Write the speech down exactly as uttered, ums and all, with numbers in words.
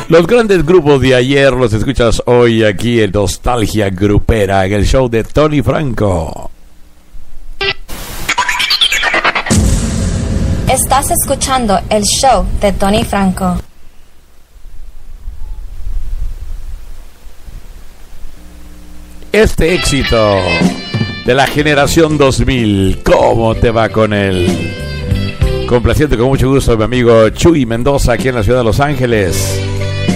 Los grandes grupos de ayer los escuchas hoy aquí en Nostalgia Grupera, en el show de Tony Franco. Estás escuchando el show de Tony Franco. Este éxito de la generación dos mil, ¿cómo te va con él? Complaciente con mucho gusto mi amigo Chuy Mendoza aquí en la ciudad de Los Ángeles.